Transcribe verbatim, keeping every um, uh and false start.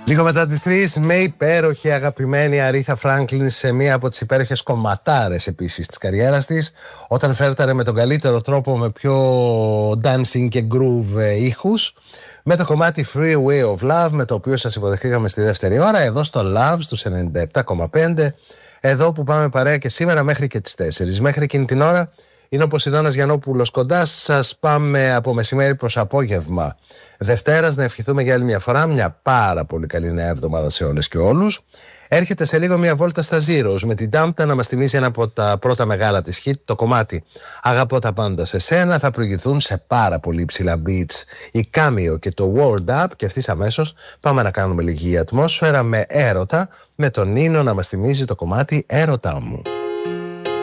Λίγο μετά τις τρεις, με υπέροχη αγαπημένη Αρίθα Φράγκλιν σε μία από τις υπέροχες κομματάρες επίσης της καριέρας της, όταν φέρταρε με τον καλύτερο τρόπο με πιο dancing και groove ήχους, με το κομμάτι Free Way of Love, με το οποίο σας υποδεχτήκαμε στη δεύτερη ώρα, εδώ στο Love, στους ενενήντα επτά κόμμα πέντε, εδώ που πάμε παρέα και σήμερα μέχρι και τις τέσσερις. Μέχρι εκείνη την ώρα είναι ο Ποσειδώνας Γιαννόπουλος κοντά σας. Πάμε από μεσημέρι προς απόγευμα Δευτέρας να ευχηθούμε για άλλη μια φορά μια πάρα πολύ καλή νέα εβδομάδα σε όλες και όλους. Έρχεται σε λίγο μια βόλτα στα Zeros με την Ντάμπτα να μας θυμίσει ένα από τα πρώτα μεγάλα της hit, το κομμάτι Αγαπώ τα πάντα σε σένα. Θα προηγηθούν σε πάρα πολύ ψηλά beats η Cameo και το Word Up, και ευθύς αμέσως πάμε να κάνουμε λίγη ατμόσφαιρα με έρωτα, με τον Νίνο να μας θυμίζει το κομμάτι Έρωτά μου.